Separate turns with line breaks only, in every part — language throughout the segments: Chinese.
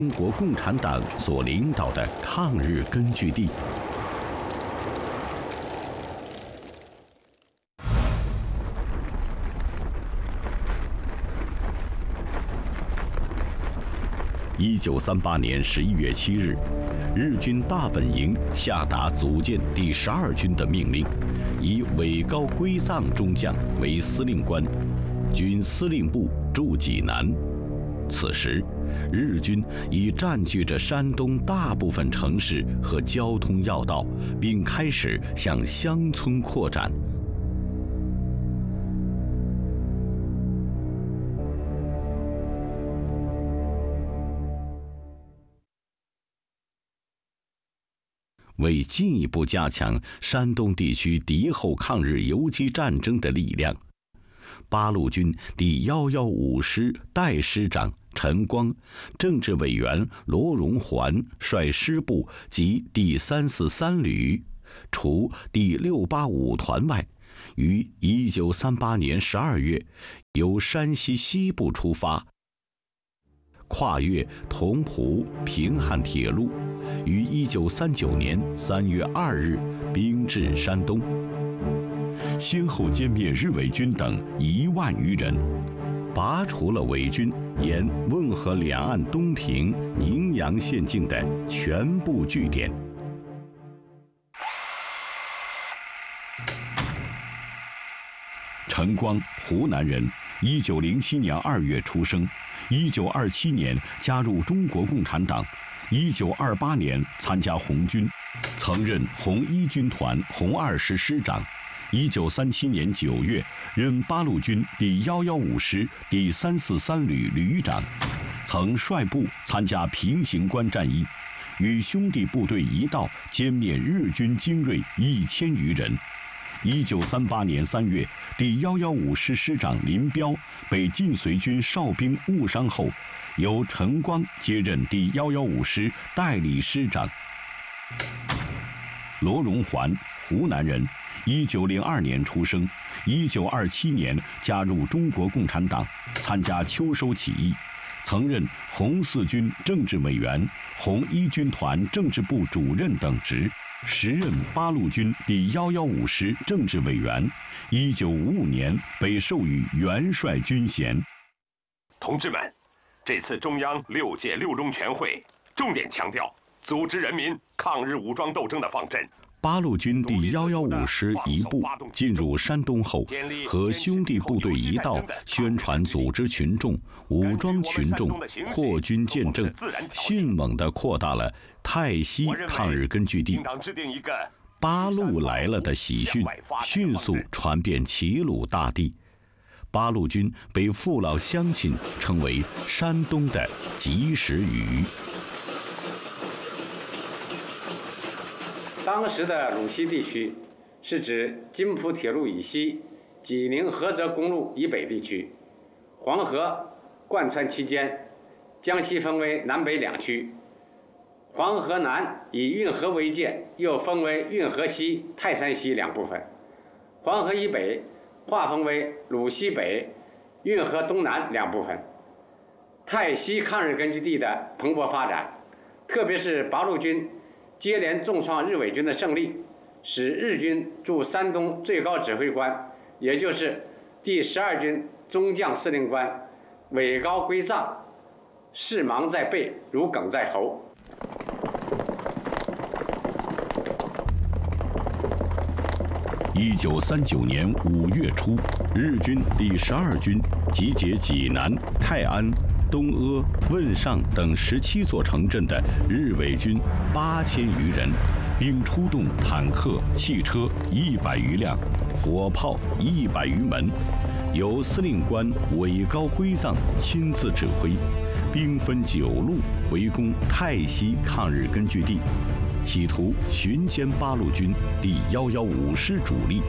中国共产党所领导的抗日根据地。1938年11月7日，日军大本营下达组建第12军的命令，以尾高归藏中将为司令官，军司令部驻济南。此时，日军已占据着山东大部分城市和交通要道，并开始向乡村扩展。为进一步加强山东地区敌后抗日游击战争的力量，八路军第115师代师长陈光、政治委员罗荣桓率师部及第343旅，除第685团外，于1938年12月由山西西部出发，跨越同蒲平汉铁路，于1939年3月2日兵至山东，先后歼灭日伪军等1万余人，拔除了伪军沿汶河两岸东平、宁阳县境的全部据点。陈光，湖南人，1907年2月出生，1927年加入中国共产党，1928年参加红军，曾任红一军团红二师师长。1937年9月，任八路军第115师第343旅旅长，曾率部参加平型关战役，与兄弟部队一道歼灭日军精锐1000余人。1938年3月，第115师师长林彪被晋绥军哨兵误伤后，由陈光接任第115师代理师长。罗荣桓，湖南人，1902年出生，1927年加入中国共产党，参加秋收起义，曾任红四军政治委员、红一军团政治部主任等职，时任八路军第115师政治委员。1955年被授予元帅军衔。
同志们，这次中央6届六中全会重点强调组织人民抗日武装斗争的方针。
八路军第115师一部进入山东后，和兄弟部队一道宣传组织群众、武装群众，扩军建政，迅猛地扩大了泰西抗日根据地。八路来了的喜讯迅速传遍齐鲁大地，八路军被父老乡亲称为山东的及时雨。
当时的鲁西地区是指津浦铁路以西、济宁菏泽公路以北地区，黄河贯穿其间，将其分为南北两区。黄河南以运河为界，又分为运河西、泰山西两部分；黄河以北划分为鲁西北、运河东南两部分。泰西抗日根据地的蓬勃发展，特别是八路军接连重创日伪军的胜利，使日军驻山东最高指挥官，也就是第12军中将司令官，尾高归藏，事忙在背，如鲠在喉。
1939年5月初，日军第12军集结济南、泰安、东阿、汶上等17座城镇的日伪军8000余人，并出动坦克、汽车100余辆，火炮100余门，由司令官尾高归藏亲自指挥，兵分9路围攻泰西抗日根据地，企图巡歼八路军第115师主力。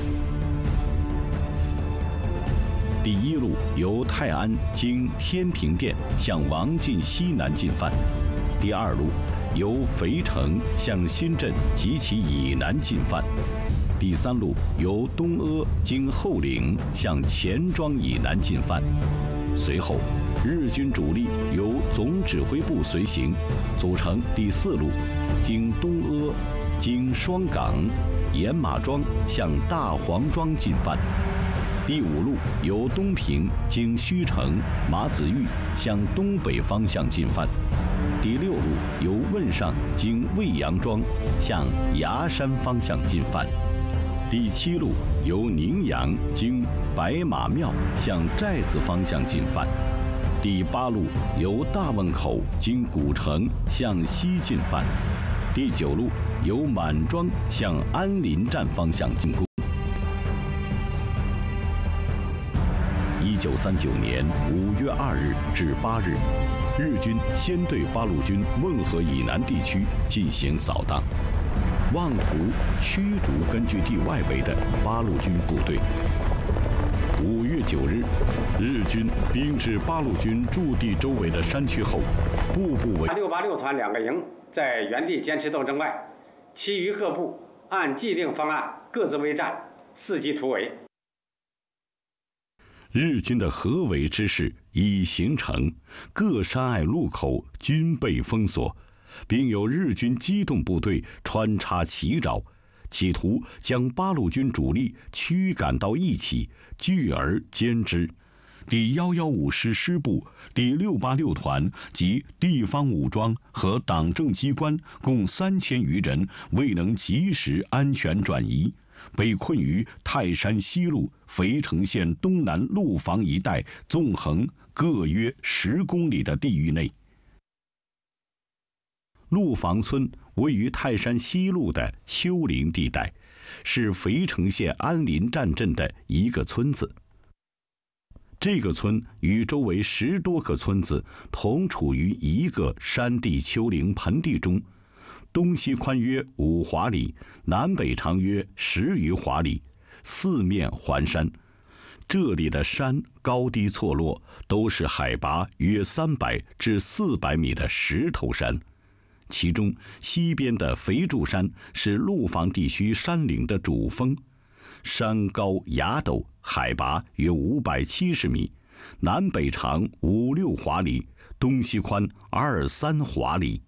第一路由泰安经天平店向王进西南进犯，第二路由肥城向新镇及其以南进犯，第三路由东阿经后岭向钱庄以南进犯。随后， 日军主力由总指挥部随行，组成第4路，经东阿、经双港、盐马庄向大黄庄进犯；第5路由东平经须城、马子峪向东北方向进犯；第6路由汶上经未阳庄向崖山方向进犯；第7路由宁阳经白马庙向寨子方向进犯；第8路由大汶口经古城向西进犯；第9路由满庄向安林站方向进攻。1939年5月2日至8日，日军先对八路军汶河以南地区进行扫荡，望湖驱逐根据地外围的八路军部队。5月9日，日军兵至八路军驻地周围的山区后，步步为
686团2个营在原地坚持斗争外，其余各部按既定方案各自为战，伺机突围。
日军的合围之势已形成，各山隘路口均被封锁，并有日军机动部队穿插袭扰，企图将八路军主力驱赶到一起，聚而歼之。第115师师部、第686团及地方武装和党政机关共3000余人未能及时安全转移，被困于泰山西路肥城县东南路房一带，纵横各约10公里的地域内。路房村位于泰山西路的丘陵地带，是肥城县安林站镇的一个村子。这个村与周围10多个村子同处于一个山地丘陵盆地中，东西宽约5华里，南北长约10余华里，四面环山。这里的山高低错落，都是海拔约300至400米的石头山。其中西边的肥柱山是路房地区山岭的主峰，山高崖陡，海拔约570米，南北长5、6华里，东西宽2、3华里。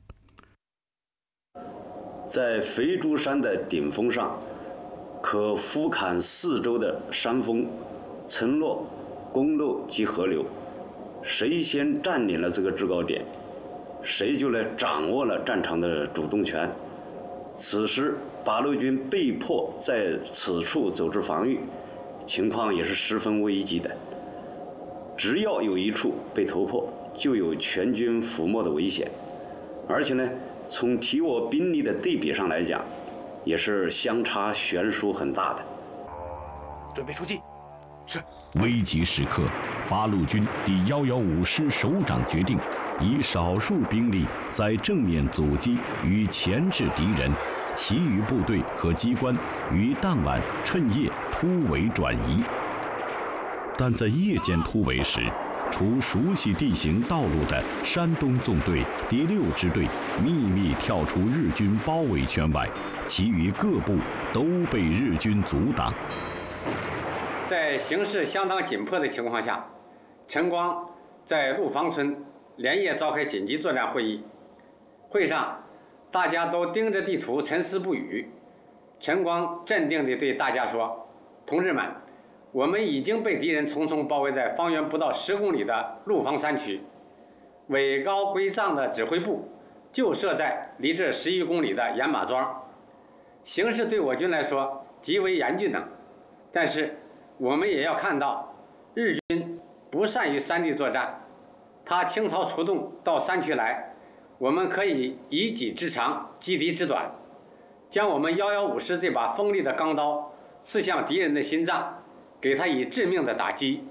在肥柱山的顶峰上，可俯瞰四周的山峰、村落、公路及河流。谁先占领了这个制高点，谁就来掌握了战场的主动权。此时八路军被迫在此处走至防御，情况也是十分危急的。只要有一处被突破，就有全军覆没的危险。而且呢，从敌我兵力的对比上来讲，也是相差悬殊很大的。
准备出击。是。
危急时刻，八路军第115师首长决定，以少数兵力在正面阻击与钳制敌人，其余部队和机关于当晚趁夜突围转移。但在夜间突围时，除熟悉地形道路的山东纵队第6支队秘密跳出日军包围圈外，其余各部都被日军阻挡。
在形势相当紧迫的情况下，陈光在陆房村连夜召开紧急作战会议。会上，大家都盯着地图沉思不语。陈光镇定地对大家说：“同志们，我们已经被敌人重重包围在方圆不到10公里的陆房山区，委高归藏的指挥部就设在离这11公里的盐马庄。形势对我军来说极为严峻的，但是我们也要看到，日军不善于山地作战，他倾巢出动到山区来，我们可以以己之长击敌之短，将我们115师这把锋利的钢刀刺向敌人的心脏，给他以致命的打击。”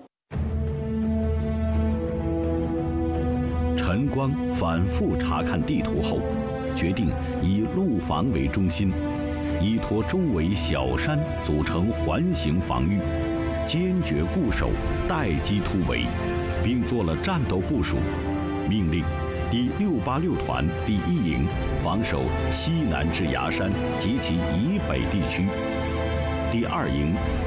陈光反复查看地图后，决定以陆房为中心，依托周围小山组成环形防御，坚决固守，待机突围，并做了战斗部署，命令第686团第1营防守西南至崖山及其以北地区，第2营